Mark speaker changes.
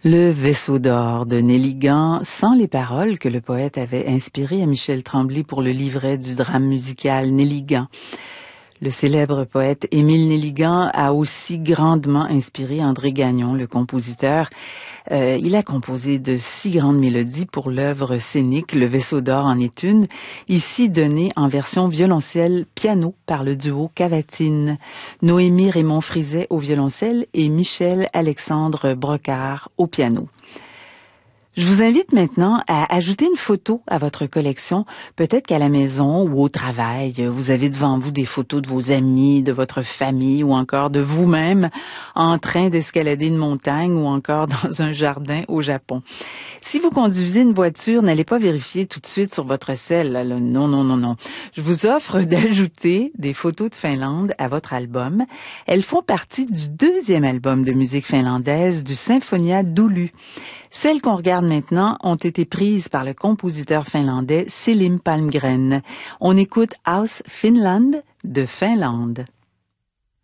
Speaker 1: Le vaisseau d'or de Nelligan, sans les paroles que le poète avait inspirées à Michel Tremblay pour le livret du drame musical Nelligan. Le célèbre poète Émile Nelligan a aussi grandement inspiré André Gagnon, le compositeur. Il a composé de si grandes mélodies pour l'œuvre scénique Le Vaisseau d'or en est une, ici donnée en version violoncelle-piano par le duo Cavatine. Noémie Raymond-Frizet au violoncelle et Michel-Alexandre Brocard au piano. Je vous invite maintenant à ajouter une photo à votre collection. Peut-être qu'à la maison ou au travail, vous avez devant vous des photos de vos amis, de votre famille ou encore de vous-même en train d'escalader une montagne ou encore dans un jardin au Japon. Si vous conduisez une voiture, n'allez pas vérifier tout de suite sur votre cell. Là. Non, non, non, non. Je vous offre d'ajouter des photos de Finlande à votre album. Elles font partie du deuxième album de musique finlandaise du Symphonia d'Oulu. Celles qu'on regarde maintenant ont été prises par le compositeur finlandais Selim Palmgren. On écoute House Finland de Finlande.